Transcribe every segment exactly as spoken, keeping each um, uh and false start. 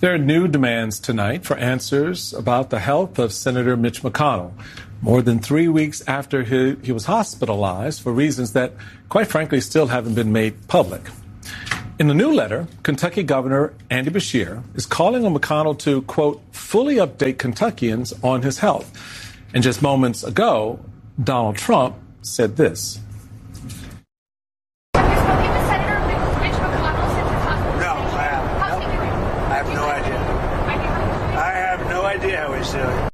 There are new demands tonight for answers about the health of Senator Mitch McConnell, more than three weeks after he, he was hospitalized for reasons that, quite frankly, still haven't been made public. In a new letter, Kentucky Governor Andy Beshear is calling on McConnell to, quote, fully update Kentuckians on his health. And just moments ago, Donald Trump said this. Have you spoken to Senator Mitch McConnell since his hospital? No, I haven't. How's he doing? I have no idea. I have no idea how he's doing.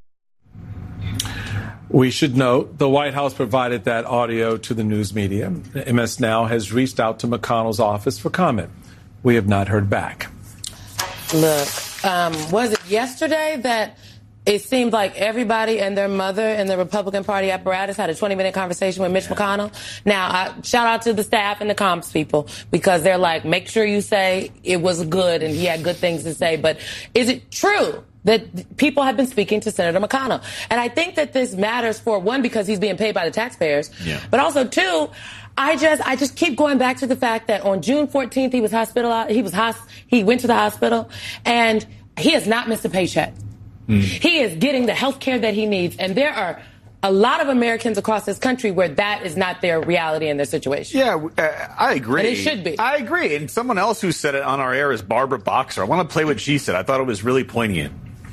We should note the White House provided that audio to the news media. M S Now has reached out to McConnell's office for comment. We have not heard back. Look, um, was it yesterday that it seemed like everybody and their mother in the Republican Party apparatus had a twenty-minute conversation with Mitch yeah. McConnell? Now, I, shout out to the staff and the comms people, because they're like, make sure you say it was good and he had good things to say. But is it true that people have been speaking to Senator McConnell? And I think that this matters for, one, because he's being paid by the taxpayers, yeah. but also, two, I just I just keep going back to the fact that on June fourteenth, he was hospitalized. He was hosp- he went to the hospital, and he has not missed a paycheck. Mm. He is getting the health care that he needs. And there are a lot of Americans across this country where that is not their reality and their situation. Yeah, uh, I agree. And it should be. I agree. And someone else who said it on our air is Barbara Boxer. I want to play what she said. I thought it was really poignant.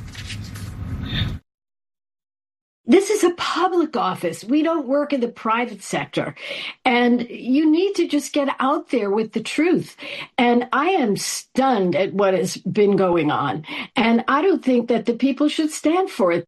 This is a public office. We don't work in the private sector. And you need to just get out there with the truth. And I am stunned at what has been going on. And I don't think that the people should stand for it.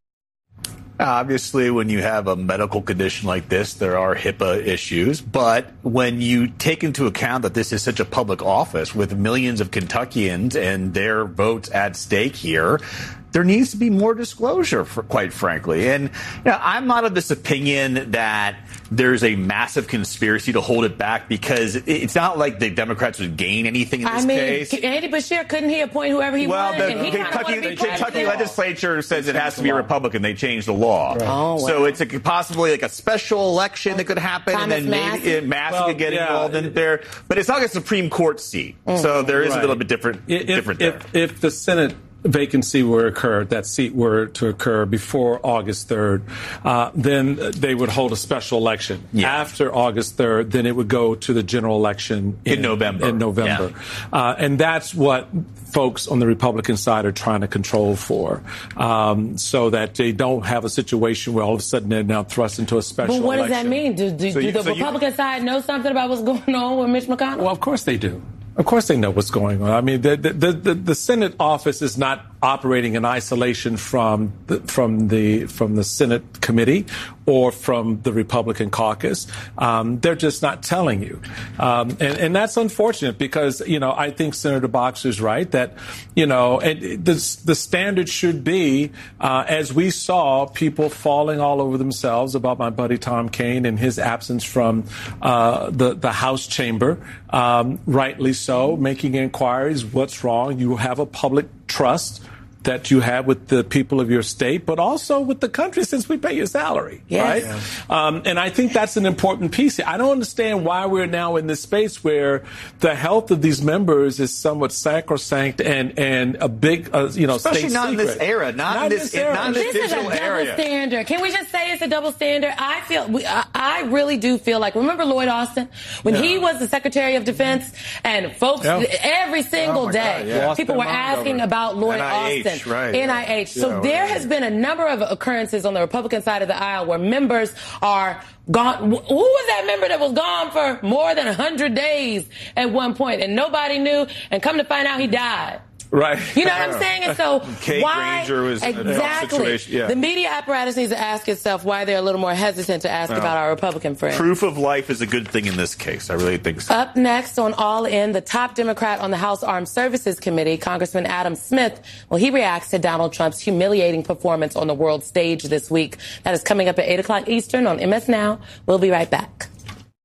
Obviously, when you have a medical condition like this, there are HIPAA issues. But when you take into account that this is such a public office with millions of Kentuckians and their votes at stake here, there needs to be more disclosure, for, quite frankly. And you know, I'm not of this opinion that there's a massive conspiracy to hold it back, because it's not like the Democrats would gain anything in this I mean, case. Andy Beshear, couldn't he appoint whoever he well, wanted? The, and he Kentucky, the Kentucky legislature says it has to be a Republican. They changed the law. Right. Oh, wow. So it's a, possibly like a special election that could happen, Thomas and then maybe Massey well, could get yeah. involved in there. But it's not a Supreme Court seat. Mm. So there is right. a little bit different, if, different if, there. If the Senate vacancy were to occur, that seat were to occur before August third, uh, then they would hold a special election. Yeah. After August third, then it would go to the general election in, in November. In November. Yeah. Uh, and that's what folks on the Republican side are trying to control for, um, so that they don't have a situation where all of a sudden they're now thrust into a special election. But what election. does that mean? Do, do, so do you, the so Republican you, side know something about what's going on with Mitch McConnell? Well, of course they do. Of course they know what's going on. I mean, the the, the, the Senate office is not operating in isolation from the, from the from the Senate committee or from the Republican caucus. Um, they're just not telling you. Um, and, and that's unfortunate, because, you know, I think Senator Boxer's right that, you know, and the, the standard should be, uh, as we saw people falling all over themselves about my buddy Tom Kean and his absence from uh, the, the House chamber, um, rightly so, making inquiries, what's wrong. You have a public trust that you have with the people of your state, but also with the country, since we pay your salary, yes. right? Yeah. Um, and I think that's an important piece. I don't understand why we're now in this space where the health of these members is somewhat sacrosanct and and a big, uh, you know, especially state not secret. in this era, not, not in this, era. Not in this, this digital is a double area. standard. Can we just say it's a double standard? I feel, we, I, I really do feel like, remember Lloyd Austin when yeah. he was the Secretary of Defense, and folks yeah. every single oh day God, yeah. people were asking over. about Lloyd N I H, Austin. Right, N I H. Yeah. So yeah, there right. has been a number of occurrences on the Republican side of the aisle where members are gone. Who was that member that was gone for more than one hundred days at one point and nobody knew, and come to find out he died? Right. You know what I'm saying? And so Kate why Granger was exactly yeah. the media apparatus needs to ask itself why they're a little more hesitant to ask no. about our Republican friends. Proof of life is a good thing in this case. I really think so. Up next on All In, the top Democrat on the House Armed Services Committee, Congressman Adam Smith, well, he reacts to Donald Trump's humiliating performance on the world stage this week. That is coming up at eight o'clock Eastern on M S Now. We'll be right back.